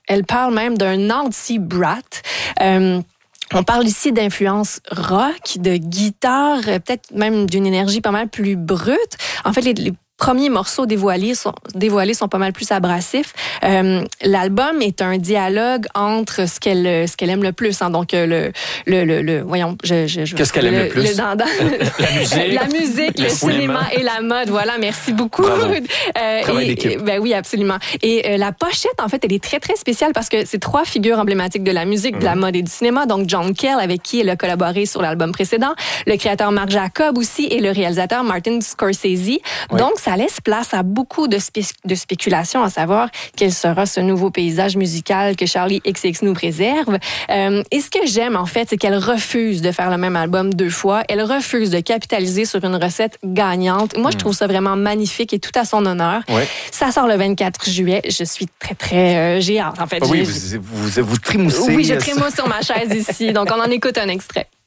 Elle parle même d'un anti-brat. On parle ici d'influence rock, de guitare, peut-être même d'une énergie pas mal plus brute. En fait, les premiers morceaux dévoilés sont pas mal plus abrasifs. L'album est un dialogue entre ce qu'elle aime le plus. Hein, donc voyons, qu'est-ce qu'elle aime le plus? La musique, le cinéma et la mode. Voilà, merci beaucoup. Travail d'équipe. Ben oui, absolument. Et la pochette, en fait, elle est très très spéciale parce que c'est 3 figures emblématiques de la musique, de la mode et du cinéma. Donc John Cale, avec qui elle a collaboré sur l'album précédent, le créateur Marc Jacob aussi et le réalisateur Martin Scorsese. Oui. Donc ça laisse place à beaucoup de spéculations à savoir quel sera ce nouveau paysage musical que Charli XCX nous préserve. Et ce que j'aime, en fait, c'est qu'elle refuse de faire le même album 2 fois. Elle refuse de capitaliser sur une recette gagnante. Moi, je trouve ça vraiment magnifique et tout à son honneur. Ouais. Ça sort le 24 juillet. Je suis très, très... j'ai hâte, en fait. Oui, vous trémoussez. Oui, je trémousse sur ma chaise ici. Donc, on en écoute un extrait.